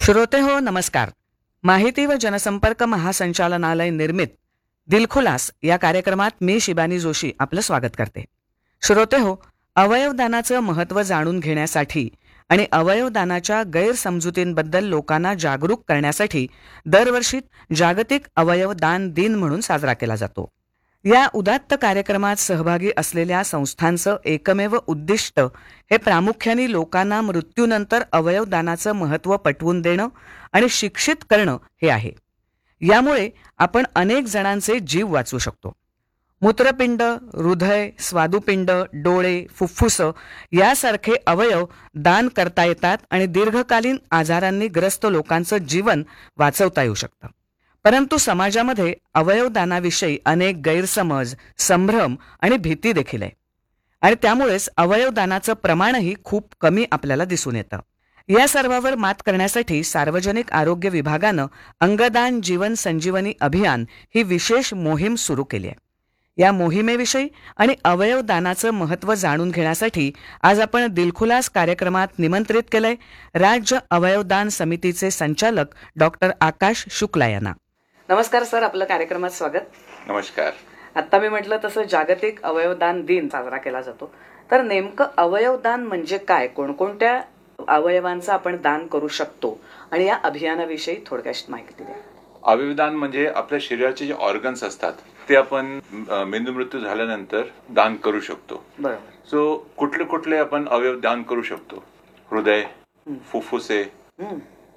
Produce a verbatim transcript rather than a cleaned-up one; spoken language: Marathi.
श्रोते हो नमस्कार. माहिती व जनसंपर्क महासंचालनालय निर्मित दिलखुलास या कार्यक्रमात मी शिबानी जोशी आपलं स्वागत करते. श्रोते हो, अवयवदानाचं महत्त्व जाणून घेण्यासाठी आणि अवयवदानाच्या गैरसमजुतींबद्दल लोकांना जागरूक करण्यासाठी दरवर्षी जागतिक अवयवदान दिन म्हणून साजरा केला जातो. या उदात्त कार्यक्रमात सहभागी असलेल्या संस्थांचं एकमेव उद्दिष्ट हे प्रामुख्याने लोकांना मृत्यूनंतर अवयवदानाचं महत्त्व पटवून देणं आणि शिक्षित करणं हे आहे. यामुळे आपण अनेक जणांचे जीव वाचवू शकतो. मूत्रपिंड, हृदय, स्वादुपिंड, डोळे, फुफ्फुस यासारखे अवयव दान करता येतात आणि दीर्घकालीन आजारांनी ग्रस्त लोकांचं जीवन वाचवता येऊ शकतं. परंतु समाजामध्ये अवयवदानाविषयी अनेक गैरसमज, संभ्रम आणि भीती देखील आहे आणि त्यामुळेच अवयवदानाचं प्रमाणही खूप कमी आपल्याला दिसून येतं. या सर्वावर मात करण्यासाठी सार्वजनिक आरोग्य विभागानं अंगदान जीवन संजीवनी अभियान ही विशेष मोहीम सुरू केली आहे. या मोहिमेविषयी आणि अवयवदानाचं महत्त्व जाणून घेण्यासाठी आज आपण दिलखुलास कार्यक्रमात निमंत्रित केलंय राज्य अवयवदान समितीचे संचालक डॉक्टर आकाश शुक्ला यांना. नमस्कार सर, आपलं कार्यक्रमात स्वागत. नमस्कार. आता मी म्हटलं तसं जागतिक अवयवदान दिन साजरा केला जातो, तर नेमकं अवयवदान म्हणजे काय, कोणकोणत्या अवयवांचं आपण दान करू शकतो आणि या अभियानाविषयी थोडक्यात माहिती द्या. अवयवदान म्हणजे आपल्या शरीराचे जे ऑर्गन्स असतात ते आपण मेंदू मृत्यू झाल्यानंतर दान करू शकतो. बरोबर. सो कुठले कुठले आपण अवयव दान करू शकतो? हृदय, फुफ्फुसे,